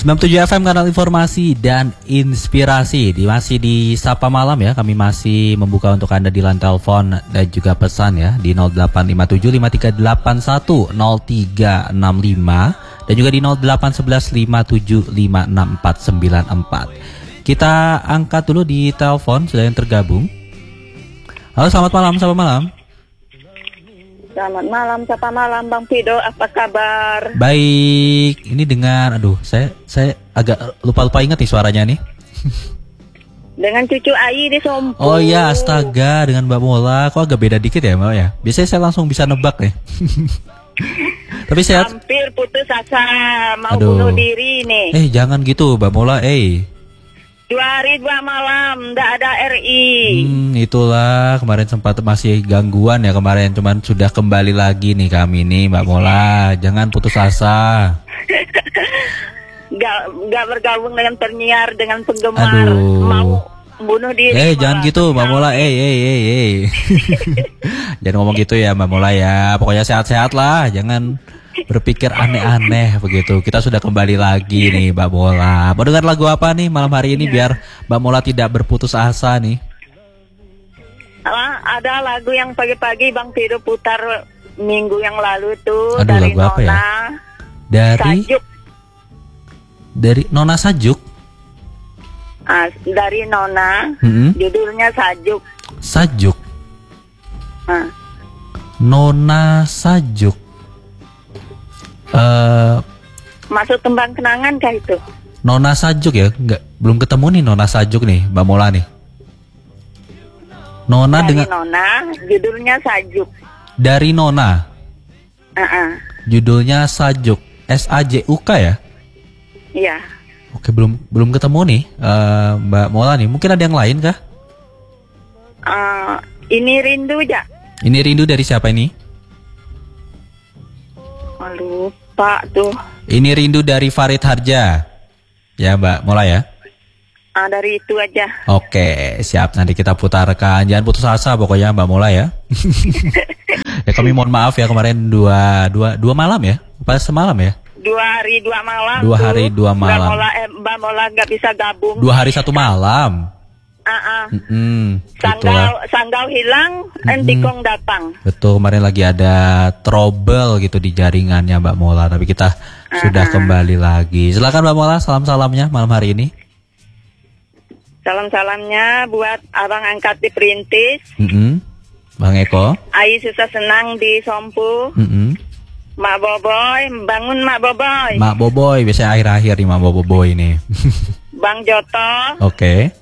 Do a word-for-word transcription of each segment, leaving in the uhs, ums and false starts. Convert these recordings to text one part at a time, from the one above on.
sembilan puluh tujuh F M, kanal informasi dan inspirasi. Di, masih di Sapa Malam ya. Kami masih membuka untuk Anda di line telepon dan juga pesan ya di nol delapan lima tujuh lima tiga delapan satu nol tiga enam lima dan juga di nol delapan satu satu lima tujuh lima enam empat sembilan empat. Kita angkat dulu di telepon, sudah yang tergabung. Halo, selamat malam, selamat malam. Selamat malam, Sapa Malam, Bang Pido, apa kabar? Baik, ini dengan, aduh, saya saya agak lupa-lupa ingat nih suaranya nih. Dengan cucu Ayi di Sompu. Oh iya, astaga, dengan Mbak Mola, kok agak beda dikit ya Mbak ya? Biasanya saya langsung bisa nebak nih. Tapi sehat. Hampir putus asa, mau Aduh. bunuh diri nih. Eh, jangan gitu Mbak Mola, eh. Dua hari dua malam, nggak ada R I. Hmm, itulah kemarin sempat masih gangguan ya kemarin, cuman sudah kembali lagi nih kami nih Mbak Mola, jangan putus asa. Gak, gak bergabung dengan penyiar, dengan penggemar. Aduh. Mau bunuh diri. Eh, jangan gitu Mbak Mola, eh, eh, eh, eh. Jangan ngomong gitu ya Mbak Mola ya, pokoknya sehat-sehat lah, jangan berpikir aneh-aneh begitu. Kita sudah kembali lagi nih Mbak Mola. Mau dengar lagu apa nih malam hari ini biar Mbak Mola tidak berputus asa nih? Ah, ada lagu yang pagi-pagi Bang Pido putar minggu yang lalu tuh. Aduh, dari lagu apa ya? Nona Dari Sajuk. Dari Nona Sajuk. Ah, dari Nona, Mm-mm. judulnya Sajuk. Sajuk. Ah. Nona Sajuk. Eh, Masuk tembang kenangan kah itu? Nona Sajuk ya? Enggak, belum ketemu nih Nona Sajuk nih, Mbak Mola nih. Nona Dari dengan Nona, judulnya Sajuk. dari Nona. Uh-uh. Judulnya Sajuk. S A J U K ya? Iya. Oke, belum belum ketemu nih eh, Mbak Mola nih. Mungkin ada yang lain kah? Uh, ini rindu ya. Ini rindu dari siapa ini? Oh, lupa tuh. Ini rindu dari Farid Harja. Ya Mbak Mola ya. Ah, dari itu aja. Oke, siap. Nanti kita putarkan. Jangan putus asa pokoknya Mbak Mola ya. Ya kami mohon maaf ya kemarin dua dua dua malam ya, pas semalam ya. Dua hari dua malam. Dua tuh. hari, dua malam. Mbak Mola, eh, Mbak Mola nggak bisa gabung. Dua hari satu malam. Ah, ah. Mm-mm, Sanggau, itulah. sanggau hilang, entikong datang. Betul, kemarin lagi ada trouble gitu di jaringannya Mbak Mola, tapi kita sudah kembali lagi. Silakan Mbak Mola, salam-salamnya malam hari ini. Salam-salamnya buat abang angkat di Perintis, Mm-mm. Bang Eko. Ayi susah senang di Sompu, Mm-mm. Mak Boboy, bangun Mak Boboy, Mak Boboy, biasanya akhir-akhir nih Mak Boboy ini. Bang Joto, Oke.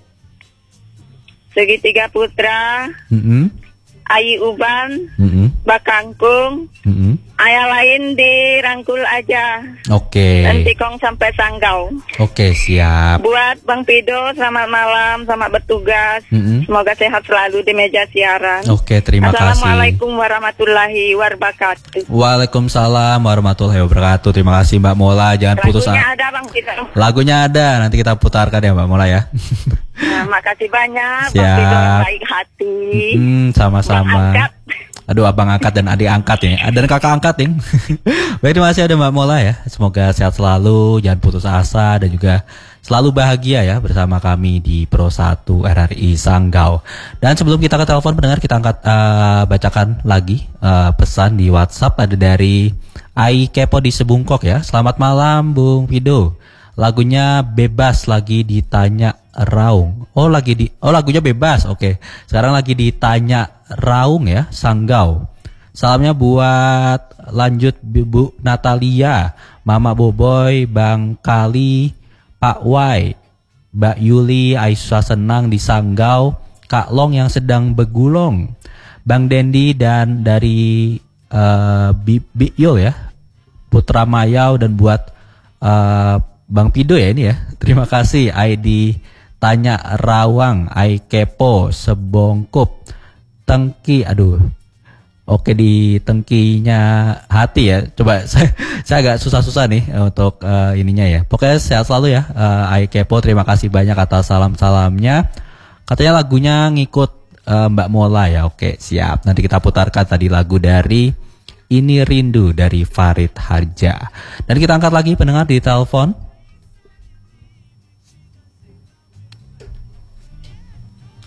Segitiga Putra, Mm-mm. Ayi Uban, Mm-mm. Bakangkung, Mm-mm. ayah lain dirangkul aja, Oke. entikong sampai Sanggau. Oke, siap. Buat Bang Pido, selamat malam, selamat bertugas. Mm-mm. Semoga sehat selalu di meja siaran. Oke, terima kasih. Assalamualaikum warahmatullahi wabarakatuh. Waalaikumsalam warahmatullahi wabarakatuh. Terima kasih Mbak Mola. Jangan putus Lagunya asa. ada Bang Pido. Lagunya ada, nanti kita putarkan ya Mbak Mola ya. Nah, makasih banyak Siap. Bang Pido yang baik hati. Hmm, Bang sama-sama. angkat. Aduh, abang angkat dan adik angkat ya. Dan kakak angkat ya. Baik, terima kasih ada Mbak Mola ya. Semoga sehat selalu, jangan putus asa dan juga selalu bahagia ya bersama kami di Pro satu R R I Sanggau. Dan sebelum kita ke telepon pendengar, kita angkat uh, bacakan lagi uh, pesan di WhatsApp. Ada dari Ai Kepo di Sebungkok ya. Selamat malam Bung Pido. Lagunya bebas lagi ditanya Raung. Oh lagi di Oh lagunya bebas. Oke. Sekarang lagi ditanya Raung ya, Sanggau. Salamnya buat lanjut Bu Natalia, Mama Boboy, Bang Kali, Pak Wai, Mbak Yuli, Aisyah Senang di Sanggau, Kak Long yang sedang begulung, Bang Dendi dan dari uh, Bi Yul ya, Putra Mayau, dan buat uh, Bang Pido ya ini ya. Terima kasih. I D Tanya Rawang, I Kepo, Sebongkup, Tengki, aduh. Oke, di tengkinya hati ya. Coba saya saya agak susah-susah nih untuk uh, ininya ya. Pokoknya sehat selalu ya. Uh, I Kepo, terima kasih banyak atas salam-salamnya. Katanya lagunya ngikut uh, Mbak Mola ya. Oke, siap. Nanti kita putarkan tadi lagu dari Ini Rindu dari Farid Harja. Dan kita angkat lagi pendengar di telepon.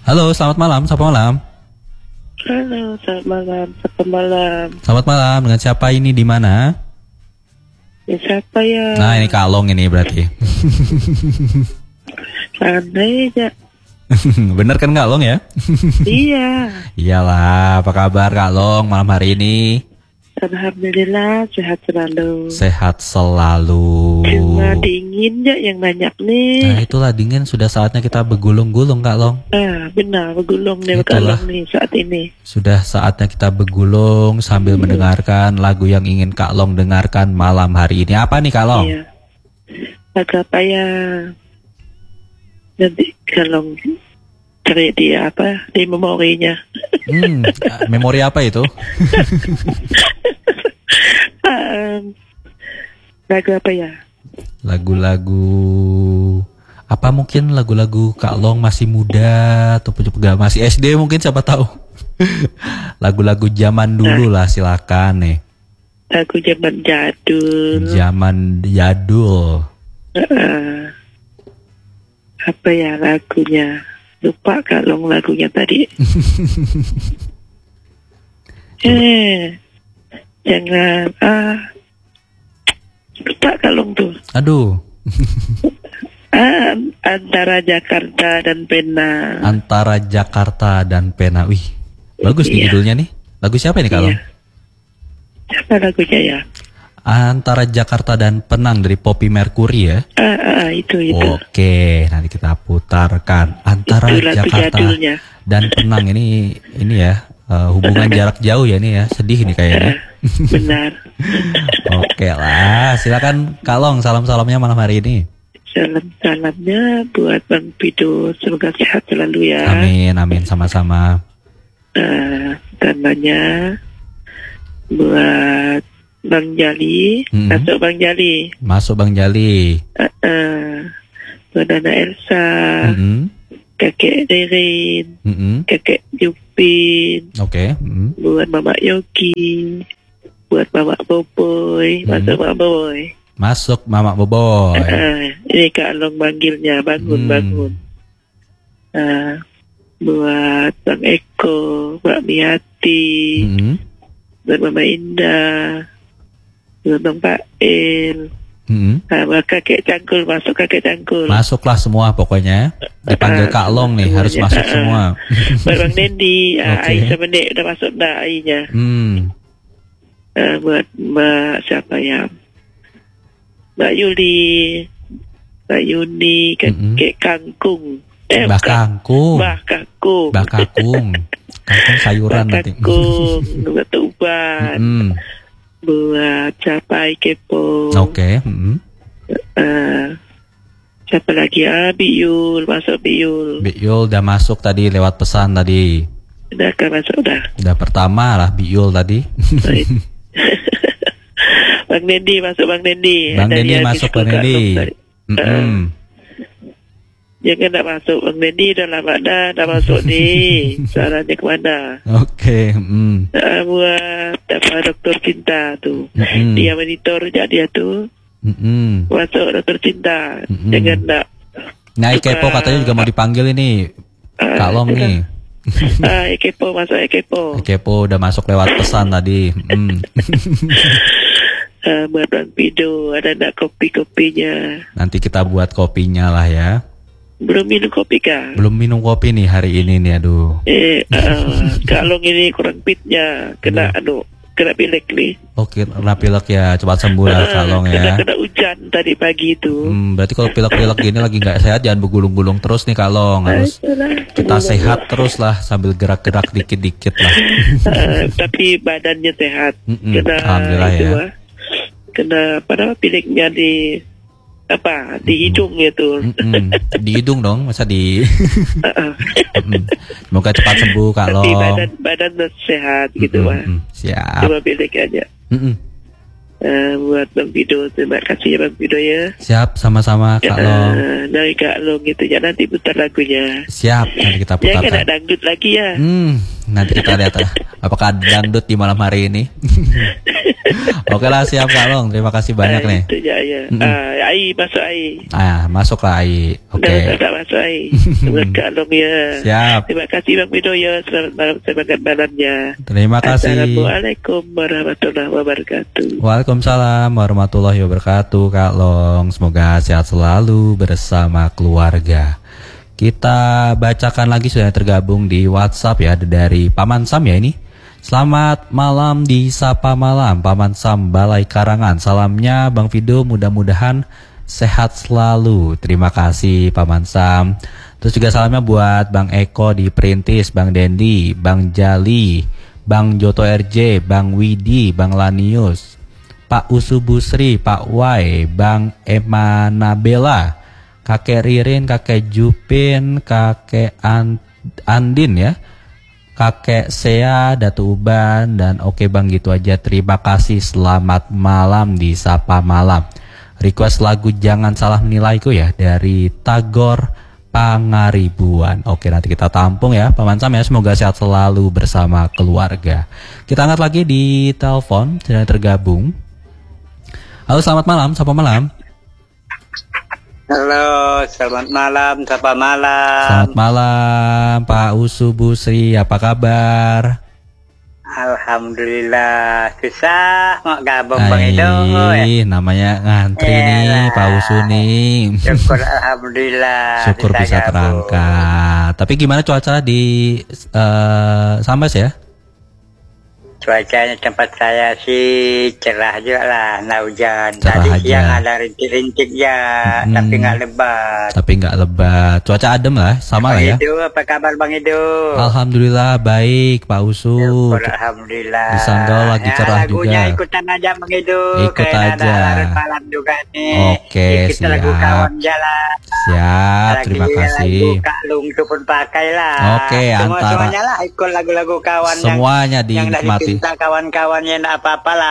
Halo, selamat malam. Selamat malam. Halo, selamat malam. Selamat malam. Selamat malam. Dengan siapa ini di mana? Ya, siapa ya? Nah, ini Kak Long ini berarti. Santai aja. Bener kan Kak Long ya? Iya. Iyalah, apa kabar Kak Long malam hari ini? Alhamdulillah sehat selalu. Sehat selalu. Cuma dingin ya yang banyak Nah nih. itulah dingin, sudah saatnya kita begulung-gulung Kak Long. Ah, benar bergulung nih Itulah. bergulung nih saat ini. Sudah saatnya kita begulung sambil mendengarkan lagu yang ingin Kak Long dengarkan malam hari ini. Apa nih Kak Long? Iya. Lagu apa ya? Nanti kalau cari dia apa di memorinya. Hmm, memori apa itu? um, lagu apa ya? Lagu-lagu apa, mungkin lagu-lagu Kak Long masih muda atau juga masih S D mungkin, siapa tahu. Lagu-lagu zaman dulu lah, silakan nih. Lagu zaman jadul. Zaman jadul. Uh, apa ya lagunya? Lupa kalau lagunya tadi. eh, jangan ah, lupa kalau tuh. Aduh. Ah, antara Jakarta dan Penang. Antara Jakarta dan Penang. Wih, bagus nih Iya. judulnya nih. Lagu siapa ini Kak Long? Iya. Siapa lagunya ya? Antara Jakarta dan Penang dari Poppy Mercury ya. Ah, ah, itu itu. Oke, nanti kita putarkan antara Itu lagu Jakarta jadulnya. dan Penang. Ini ini ya, uh, hubungan jarak jauh ya ini ya. Sedih nih kayaknya. Benar. Oke lah, silakan Kak Long, salam-salamnya malam hari ini. Salam-salamnya buat Bang Pido, semoga sehat selalu ya. Amin, amin, sama-sama. Uh, tambahnya buat Bang Jali, Hmm. masuk Bang Jali. Masuk Bang Jali. Uh, uh, buat Nana Elsa, Mm-mm, kakek Derin, mm-mm. kakek Jupin, Oke. mm. buat Mama Yogi, buat Mama Boboy, Hmm. masuk Mama Boboy. Masuk Mama Boboy. Uh, ini Kak Long manggilnya, bangun, Hmm. bangun. Uh, buat Bang Eko, Mbak Miati, Mm-mm, buat Mama Indah, buat Bang Pael, mm-mm. uh, buat kakek Cangkul, masuk kakek Cangkul. Masuklah semua pokoknya. Dipanggil Ah, Kak Long nih, harus semuanya. masuk Ah, semua. Buat Bang Dendi, uh, Oke. Ai sama Dek udah masuk dah Ainya. Hmm. Uh, buat Mbak siapa ya? Mbak Yuli, Mbak Yuni, kakek Kangkung. Eh, Mbak bukan. Kangkung. Mbak Kangkung. Mbak Kakung. Kangkung sayuran Mbak nanti. Kangkung, buat Tuban, Mm-mm. buat Capai Kepo. Oke. mm-mm. Eh, siapa lagi? Ah, Biul, masuk Biul. Biul udah masuk tadi lewat pesan tadi. Udah kan masuk udah. Udah pertama lah Biul tadi. Baik. Bang Dendi masuk Bang Dendi. Bang Ada Dendi yang masuk disco Bang Kak Dendi. Long tadi. Mm-mm. Jangan nak masuk Bang Dendi dah lama dah dah masuk ni. Suaranya kemana? Oke. mm. Uh, buat apa doktor cinta tu. Mm-mm. Dia monitor je dia tu. Mm-mm. Masuk doktor cinta. Mm-mm. Jangan nak. Nah, Kepo katanya juga mau dipanggil ini. Ah, Kak Long itulah. nih. Ah, Kepo masuk Kepo. Kepo udah masuk lewat pesan tadi. Mm. Uh, buat Bang Pido ada nak kopi-kopinya. Nanti kita buat kopinya lah ya. Belum minum kopi kah? Belum minum kopi nih hari ini nih, aduh. Eh, uh, kalau ini kurang pitnya, kena anu, kena pilek nih. Oke, kena pilek ya, cepat sembuh lah Kak Long kena, ya. kena hujan tadi pagi itu. Hmm, berarti kalau pilek-pilek gini lagi nggak sehat, jangan bergulung-gulung terus nih Kak Long. Harus kita sehat terus lah sambil gerak-gerak dikit-dikit lah. Uh, tapi badannya sehat. Mm-mm, Kena alhamdulillah itu, ya. ah, kena pada pileknya di apa di hidung itu. Mm-mm. Di hidung dong, masa di. Uh-uh. Mm-mm. Semoga cepat sembuh Kak Tapi Long. badan badan sehat gitu Mm-mm, mah. mm, Siap. Cuma pilek aja. Mm-mm. Uh, buat Bang Pido, terima kasih ya Bang Pido ya. Siap, sama-sama Kak Long. Uh, dari Kak Long gitu ya, nanti putar lagunya. Siap, nanti kita Jangan nak putarkan. dangdut lagi ya. Hmm, Nanti kita lihat lah, apakah ada dangdut di malam hari ini. Oke lah, siap Kak Long. Terima kasih banyak Ah, nih. itu ya, ya. Mm-mm. Ah, Ai masuk Ai. Ah, masuk lah Ai. Oke. Dah, dah, dah masuk Ai. Terima kasih Long ya. Siap. Terima kasih Bang Fido ya. Selamat malam, semangat malamnya. Terima kasih. Assalamualaikum warahmatullahi wabarakatuh. Waalaikumsalam warahmatullahi wabarakatuh Kak Long. Semoga sehat selalu bersama keluarga. Kita bacakan lagi sudah tergabung di WhatsApp ya, ada dari Paman Sam ya ini. Selamat malam di Sapa Malam, Paman Sam Balai Karangan. Salamnya Bang Fido, mudah-mudahan sehat selalu. Terima kasih Paman Sam. Terus juga salamnya buat Bang Eko di Perintis, Bang Dendi, Bang Jali, Bang Joto R J, Bang Widi, Bang Lanius, Pak Usu Busri, Pak Wai, Bang Emanabela, Kakek Ririn, Kakek Jupin, Kakek An- Andin ya, Kakek Sea, Datu Uban, dan oke Bang gitu aja. Terima kasih, selamat malam di Sapa Malam. Request lagu Jangan Salah Menilaiku ya dari Tagor Pangaribuan. Oke, nanti kita tampung ya Paman Sam ya. Semoga sehat selalu bersama keluarga. Kita angkat lagi di telepon, sudah tergabung. Halo, selamat malam, Sapa Malam. Halo, selamat malam, sapa malam. Selamat malam Pak Usu Busri, apa kabar? Alhamdulillah, susah mau gabung Bang Edo Ih, namanya ngantri nih Elah. Pak Usu nih. Syukur Alhamdulillah. Syukur bisa gabung. terangkat. Tapi gimana cuaca di eh, Sambas ya? Cuacanya tempat saya sih cerah juga lah, nggak hujan. Cerah Tadi aja. siang ada rintik-rintik ya, Hmm. tapi nggak lebat. Tapi nggak lebat. Cuaca adem lah, sama lah Bang ya. Edo, apa kabar Bang Edo? Alhamdulillah baik Pak Usu. Syukur Alhamdulillah. Di Sanggau lagi Ya, cerah lagunya juga. ikutan aja Bang Edo. Ikut Kayak aja. ada larut malam juga nih. Oke, Kita lagu siap. kawan jalan. Siap, Lagi terima kasih. Lagu Kak Lung itu pun pakai lah. Oke, Semua antara- semuanya lah ikut lagu-lagu kawan Semuanya yang, yang dah dinikmati. dicinta kawan-kawannya, nggak apa-apa lah.